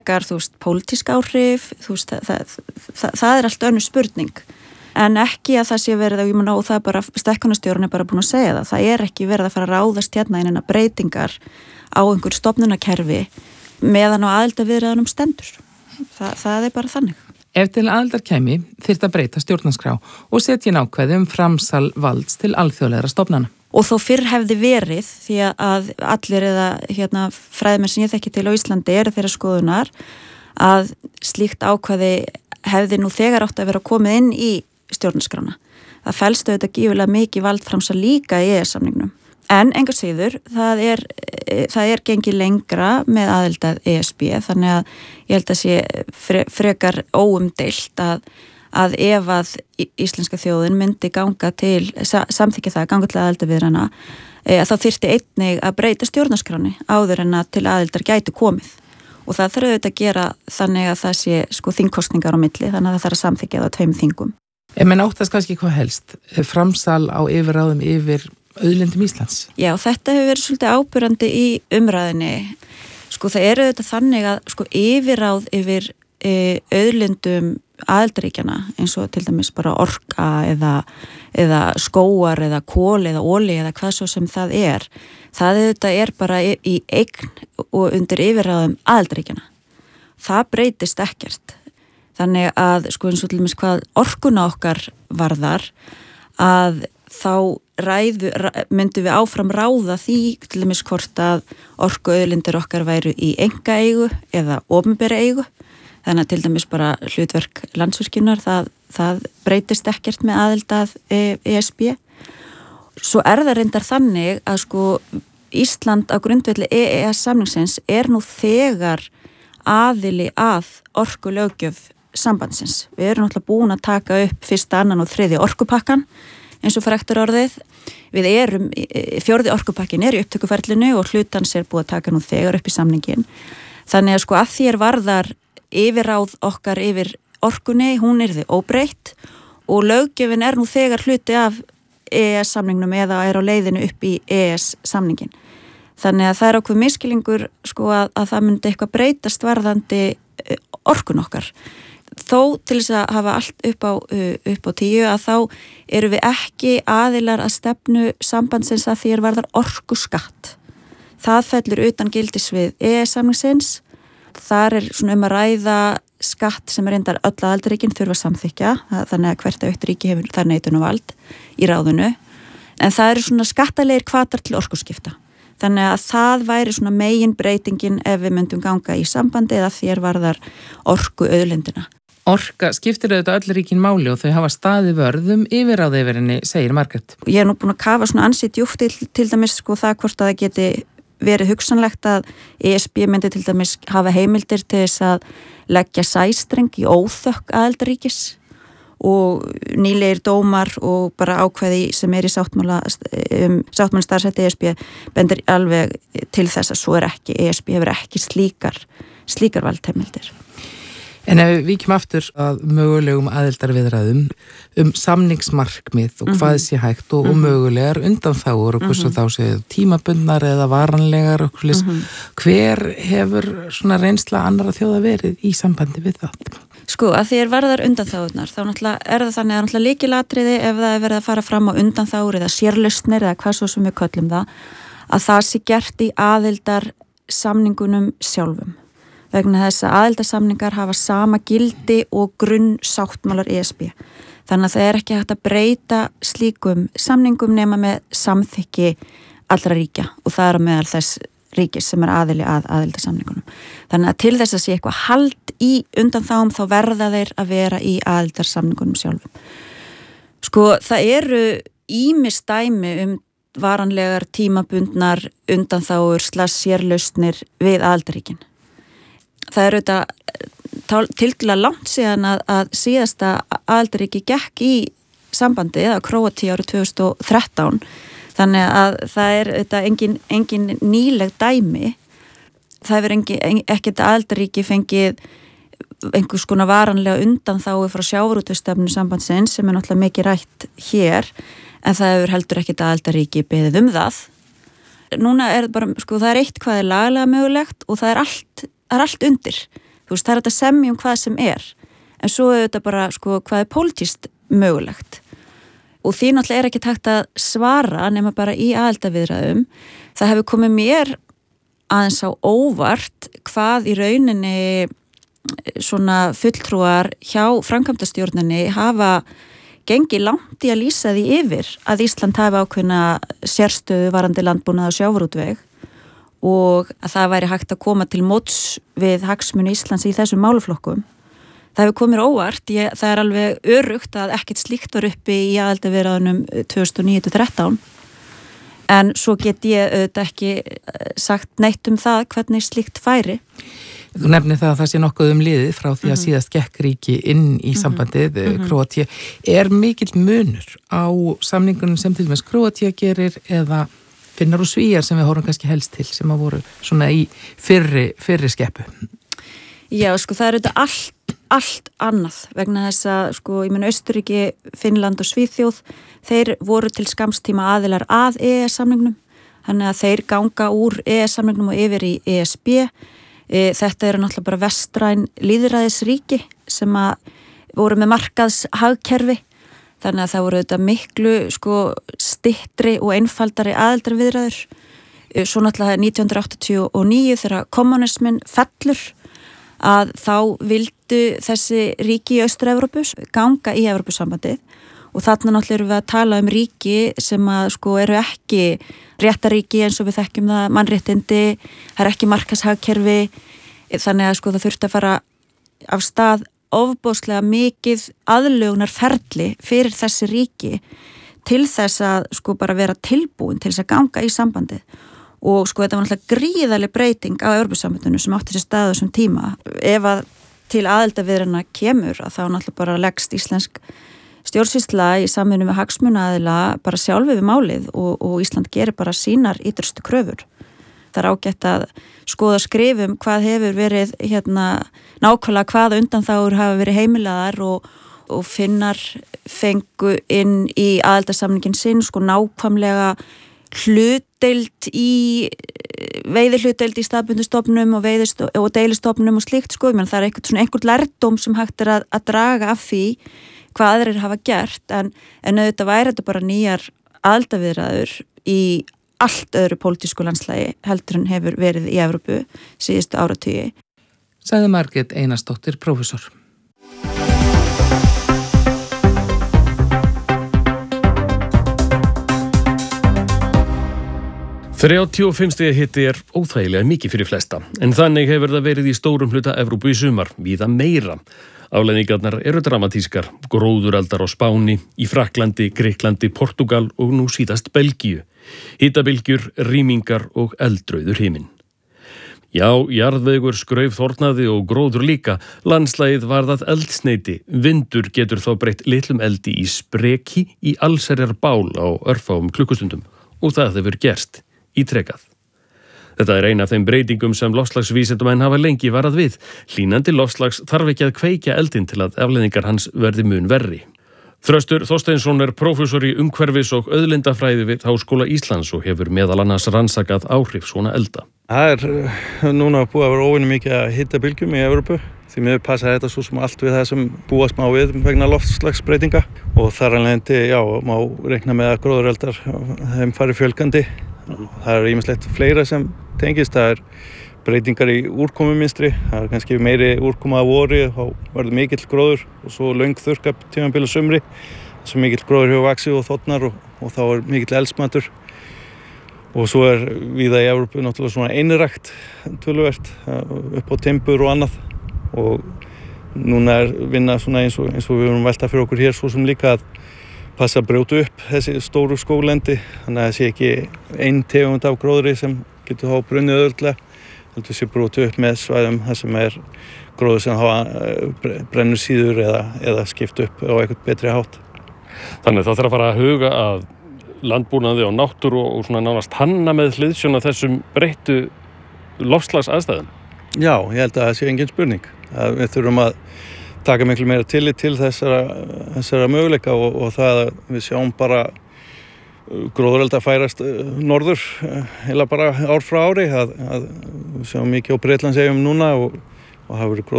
þú veist, pólitísk áhrif, þú veist, það allt önnur spurning. En ekki að það sé verið, og ég mun og það bara, stækkunarstjórinn bara búin að segja það ekki verið að fara að ráðast hérna inn breytingar á einhver stofnunarkerfi meðan á aðildarviðræðunum stendur. Það bara þannig. Ef til aðildar kæmi þyrfti að breyta stjórnarskrá og setja ákvæði framsal valds til alþjóðlegra stofnana. Og þó fyrr hefði verið, því að allir eða fræðimenn sem ég þekki til á Íslandi eru þeirra skoðunar að slíkt ákvæði hefði nú þegar átt að vera komið inn í stjórnarskrána. Það felst auðvitað gífurlega mikið valdframsal líka í EES-samningnum. En engu síður, það er gengið lengra með aðild að ESB, þannig að ég held að sé frekar óumdeilt að ef að íslenska þjóðin myndi ganga til, samþykkja það, ganga til aðildarviðræðna, þá þyrfti einnig að breyta stjórnarskráni áður en að til aðildar gæti komið. Og það þarf auðvitað að gera þannig að það sé þingkostningar á milli, þannig að það þarf að samþykkja það á 2 þingum. Menn óttast kannski hvað helst, framsal á yfirráðum yfir auðlindum Íslands? Já, þetta hefur verið svolítið ábyrrandi í umræðinni. Það eru auðvitað þannig að yfirráð yfir auðlindum aðildarríkjana eins og til dæmis bara orka eða skóar eða kol eða olí eða hvað svo sem það auðvitað bara í eign og undir yfirráðum aðildarríkjana. Það breytist ekkert. Þannig að eins og til dæmis hvað orkuna okkar varðar að þá myndum við áfram ráða því til dæmis hvort að orkuauðlindir okkar væru í einkaeigu eða opinbera eigu. Þannig að til dæmis bara hlutverk Landsvirkjunar, það breytist ekkert með aðild að ESB. Svo það reyndar þannig að Ísland á grundvelli EES-samningsins nú þegar aðili að orkulöggjöf sambandsins. Við erum náttúrulega búin að taka upp 1., 2. og 3. orkupakkan eins og fræktur orðið. Við 4. orkupakkin í upptökuferlinu og hlutans búið að taka nú þegar upp í samningin. Þannig að því varðar yfirráð okkar yfir orkunni, hún yrði óbreytt og löggjöfin nú þegar hluti af EES-samningnum eða á leiðinu upp í EES-samningin. Þannig að það ákveð miskilingur að það myndi eitthvað breytast varðandi orkun okkar. Þó til þess að hafa allt upp á 10 að þá erum við ekki aðilar að stefnu sambandsins að því varðar orkuskatt. Það fellur utan gildissvið EES-samningsins. Þar að ræða skatt sem reyndar öll aðildarríkin þurfa að samþykkja, þannig að hvert eitt ríki hefur þar neitunarvald í ráðinu. En það eru skattalegir hvatar til orkuskipta. Þannig að það væri megin breytingin ef við myndum ganga í sambandi eða því varðar orkuauðlindina. Orka skiptir auðvitað öll ríkin máli og þau hafa staði vörðum yfirráð yfir henni, segir Margrét. Ég nú búin að kafa ansið djúpt til dæmis það hvort að það geti verið hugsanlegt að ESB myndi til dæmis hafa heimildir til þess að leggja sæstreng í óþökk aðildarríkis og nýlegir dómar og bara ákveði sem í sáttmála starfsætti ESB bendir alveg til þess að svo ekki. ESB hefur ekki slíkar valdheimildir. En ef við víkjum aftur að mögulegum aðildarviðræðum samningsmarkmið og hvað sé hægt og mögulegar undanþágur og hversu þá séu tímabundnar eða varanlegar og hver hefur reynsla annarra þjóða verið í sambandi við það? Að því varðar undanþágurnar, þá náttúrulega það þannig að lykilatriði ef það verið að fara fram á undanþágur eða sérlausnir eða hvað svo sem við köllum að það sé gert í aðildarsamningunum sjálfum. Vegna þess að aðildarsamningar hafa sama gildi og grunnsáttmálar ESB. Þannig að það ekki hægt að breyta slíkum samningum nema með samþykki allra ríkja og það á meðal þess ríkis sem aðili að aðildarsamningunum. Þannig að til þess að sé eitthvað hald í undanþágum þá verða þeir að vera í aðildarsamningunum sjálfum. Það eru ýmis dæmi varanlegar tímabundnar undanþágur sérlausnir við aðildarríkin. Það auðvitað tiltölulega langt síðan að síðasta aðildarríki gekk í sambandi eða Króatía árið 2013. Þannig að það auðvitað engin nýleg dæmi. Það hefur ekkert aðildarríki fengið einhvers konar varanlega undanþágu frá sjávarútvegsstefnu sambandsins sem náttúrulega mikið rætt hér, en það hefur heldur ekkert aðildarríki beðið það. Núna bara, það eitt hvað lagalega mögulegt og það allt undir. þú veist, það er þetta semja hvað sem en svo er þetta bara, sko, hvað pólitískt mögulegt og því náttúrulega ekki hægt að svara nema bara í aðildarviðræðum. Það hefur komið mér aðeins á óvart hvað í rauninni svona fulltrúar hjá framkvæmdastjórninni hafa gengið langt í að lýsa því yfir að Ísland hafi ákveðna sérstöðu varandi landbúnað og sjávarútveg og að það væri hægt að koma til móts við hagsmuni Íslands í þessum málaflokkum. Það hefur komið óvart, það er alveg öruggt að ekkert slíkt var uppi í aðildarviðræðunum 2009-13 en svo get ég auðvitað ekki sagt neitt það hvernig slíkt færi. Þú nefnir það að það sé nokkuð liðið frá því að síðast gekk ríki inn í sambandið Króatía. Er mikill munur á samningunum sem til dæmis Króatía gerir eða Finnar og Svíar sem við horfum kannski helst til sem að voru svona í fyrri skeppu? Já, sko það er auðvitað allt annað vegna þess að sko ég meina Austurríki, Finnland og Svíþjóð þeir voru til skamstíma aðilar að EES-samningnum þannig að þeir ganga úr EES-samningnum og yfir í ESB. Þetta eru náttúrulega bara vestræn lýðræðisríki sem að voru með markaðshagkerfi þannig að það voru þetta miklu sko styttri og einfaldari aðildarviðræður. Svo náttúrulega 1989 þegar kommunismin fellur að þá vildu þessi ríki í Austur-Evrópu ganga í Evrópusambandið og þarna náttúrulega erum við að tala ríki sem að sko eru ekki réttaríki eins og við þekkjum það, mannréttindi, það er ekki markaðshagkerfi, þannig að sko það þurfti að fara af stað ofboðslega mikið aðlögunarferli fyrir þessi ríki til þess að sko bara vera tilbúin til þess að ganga í sambandið og sko þetta var náttúrulega gríðarleg breyting á Evrópusambandinu sem átti sér stað þessum tíma. Ef að til aðildarviðræðna kemur að þá náttúrulega bara leggst íslensk stjórnsýsla í samvinnu með hagsmunaaðila bara sjálfi við málið og Ísland gerir bara sínar ýtrustu kröfur. Það er ágætt að skoða skrifum hvað hefur verið nákvæmlega hvaða undanþágur hafa verið heimilaðar og Finnar fengu inn í aðildarsamningin sinn sko nákvæmlega hlutdeild í veiðihlutdeild í staðbundustofnum og deilistofnum og slíkt sko, menn það er einhvern lærdóm sem hægt er að draga af því hvað aðrir hafa gert en auðvitað væri þetta bara nýjar aðildarviðræður í allt öðru pólitísku landslægi heldur en hefur verið í Evrópu síðustu áratugi. Sagði Margrét Einarsdóttir, prófessor. Þrjátíu og 5 stiga hiti óþægilega mikið fyrir flesta, en þannig hefur það verið í stórum hluta Evrópu í sumar, víða meira. Afleiðingarnar eru dramatískar, gróðureldar á Spáni, í Frakklandi, Grikklandi, Portúgal og nú síðast Belgíu. Hitabylgjur, rýmingar og eldrauður himinn. Já, jarðvegur skraufþornaði og gróður líka, landslagið varðað eldsneyti, vindur getur þá breytt litlum eldi í spreki í allsherjar bál á örfáum klukkustundum og það hefur gerst ítrekað. Þetta er ein af þeim breytingum sem loftslagsvísindamenn hafa lengi varað við. Hlýnandi loftslags þarf ekki að kveikja eldinn til að afleiðingar hans verði mun verri. Þröstur Þorsteinsson er prófessor í umhverfis- og auðlindafræði við Háskóla Íslands og hefur meðal annars rannsakað áhrif svona elda. Það núna búið að vera óvenju mikið að hitabylgjum í Evrópu. Því miður passa þetta svo sem allt við það sem búast má við vegna loftslagsbreytinga og þar af leiðandi, má reikna með að gróðureldar þeim fari fjölgandi. Það er ýmislegt fleira sem tengist, það er breytingar í úrkomumynstri, það er kannski meiri úrkoma að vori, þá verður mikill gróður og svo löng þurrkap tímabil á sumri, þess að mikill gróður hefur vaxið og þornar og þá er mikill eldsmatur og svo er víða í Evrópu náttúrulega svona einrækt töluvert upp á timbur og annað og núna er vinna svona eins og við erum velta fyrir okkur hér svo sem líka að passa að brjóta upp þessi stóru skóglendi þannig að það sé ekki ein tegund af gróðri sem getur þá brunnið auðveldlega heldur sé brjóta upp með svæðum þar sem er gróður sem brennur síður eða skipt upp á eitthvað betri hátt. Þannig það þarf að fara að huga að landbúnaði og náttúru og svona nánast hanna með hliðsjón af þessum breyttu loftslagsaðstæðum. Já, ég held að það sé engin spurning. Við þurfum að taka miklu meira tillit til þessara möguleika og það að við sjáum bara gróðurelda færast norður heila bara ár frá ári að við sjáum mikið á Bretlandseyjum núna og hafa verið